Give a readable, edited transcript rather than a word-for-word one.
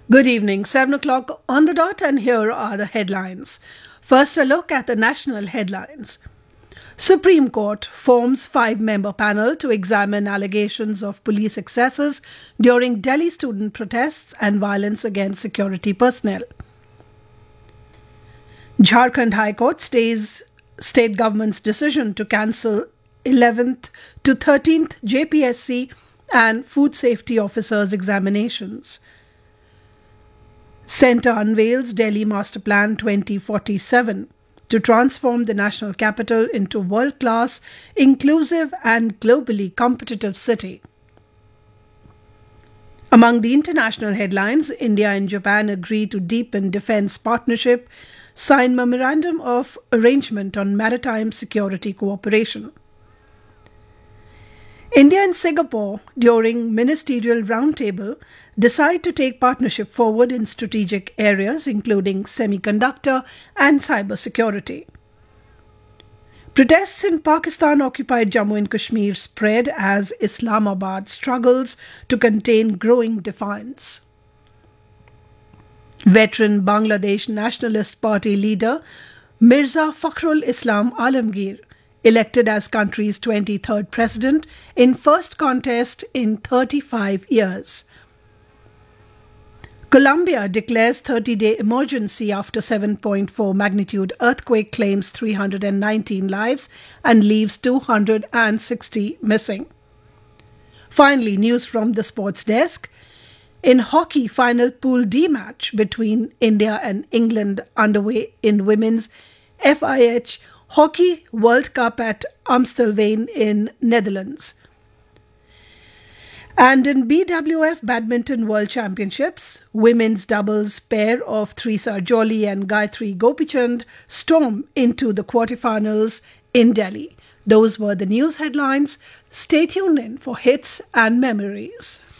Good evening, 7 o'clock on the dot, and here are the headlines. First, a look at the national headlines. Supreme Court forms 5-member panel to examine allegations of police excesses during Delhi student protests and violence against security personnel. Jharkhand High Court stays state government's decision to cancel 11th to 13th JPSC and food safety officers examinations. Centre unveils Delhi Master Plan 2047 to transform the national capital into world-class, inclusive and globally competitive city. Among the international headlines, India and Japan agree to deepen defence partnership, sign memorandum of arrangement on maritime security cooperation. India and Singapore, during ministerial roundtable, decide to take partnership forward in strategic areas including semiconductor and cybersecurity. Protests in Pakistan-occupied Jammu and Kashmir spread as Islamabad struggles to contain growing defiance. Veteran Bangladesh Nationalist Party leader Mirza Fakhrul Islam Alamgir elected as country's 23rd president in first contest in 35 years. Colombia declares 30-day emergency after 7.4 magnitude earthquake claims 319 lives and leaves 260 missing. Finally, news from the sports desk. In hockey, final Pool D match between India and England underway in women's FIH Hockey World Cup at Amstelveen in Netherlands. And in BWF Badminton World Championships, women's doubles pair of Theresa Jolie and Gayatri Gopichand storm into the quarterfinals in Delhi. Those were the news headlines. Stay tuned in for hits and memories.